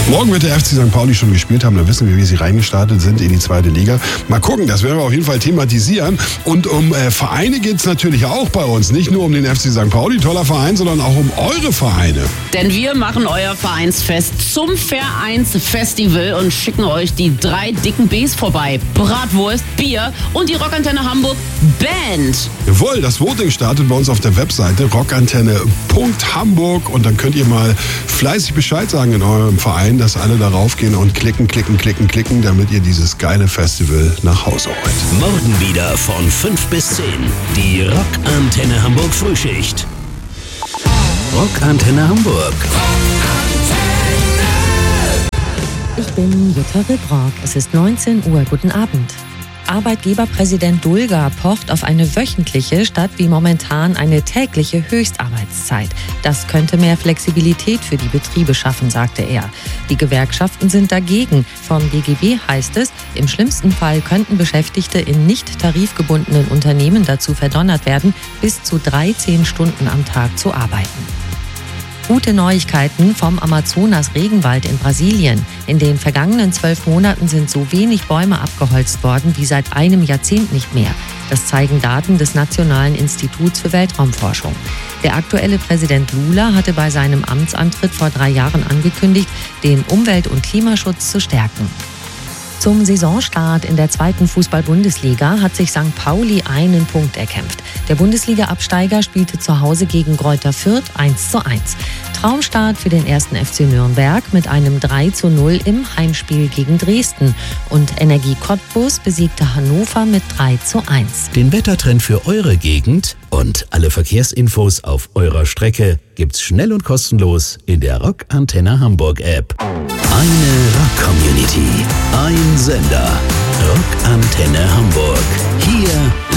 Morgen wird der FC St. Pauli schon gespielt haben, da wissen wir, wie sie reingestartet sind in die zweite Liga. Mal gucken, das werden wir auf jeden Fall thematisieren. Und um Vereine geht es natürlich auch bei uns. Nicht nur um den FC St. Pauli, toller Verein, sondern auch um eure Vereine. Denn wir machen euer Vereinsfest zum Vereinsfestival und schicken euch die 3 dicken Bs vorbei. Bratwurst, Bier und die Rockantenne Hamburg Band. Jawohl, das Voting startet bei uns auf der Webseite rockantenne.hamburg und dann könnt ihr mal fleißig Bescheid sagen in eurem Verein, dass alle darauf gehen und klicken, damit ihr dieses geile Festival nach Hause holt. Morgen wieder von 5 bis 10. Die Rockantenne Hamburg Frühschicht. Rockantenne Hamburg. Ich bin Jutta Ribrock. Es ist 19 Uhr. Guten Abend. Arbeitgeberpräsident Dulger pocht auf eine wöchentliche statt wie momentan eine tägliche Höchstarbeitszeit. Das könnte mehr Flexibilität für die Betriebe schaffen, sagte er. Die Gewerkschaften sind dagegen. Vom DGB heißt es, im schlimmsten Fall könnten Beschäftigte in nicht tarifgebundenen Unternehmen dazu verdonnert werden, bis zu 13 Stunden am Tag zu arbeiten. Gute Neuigkeiten vom Amazonas-Regenwald in Brasilien. In den vergangenen 12 Monaten sind so wenig Bäume abgeholzt worden wie seit einem Jahrzehnt nicht mehr. Das zeigen Daten des Nationalen Instituts für Weltraumforschung. Der aktuelle Präsident Lula hatte bei seinem Amtsantritt vor 3 Jahren angekündigt, den Umwelt- und Klimaschutz zu stärken. Zum Saisonstart in der 2. Fußball-Bundesliga hat sich St. Pauli einen Punkt erkämpft. Der Bundesliga-Absteiger spielte zu Hause gegen Greuther Fürth 1:1. Traumstart für den 1. FC Nürnberg mit einem 3:0 im Heimspiel gegen Dresden. Und Energie Cottbus besiegte Hannover mit 3:1. Den Wettertrend für eure Gegend und alle Verkehrsinfos auf eurer Strecke gibt's schnell und kostenlos in der Rockantenne Hamburg App. Eine Rock-Community, ein Sender. Rockantenne Hamburg. Hier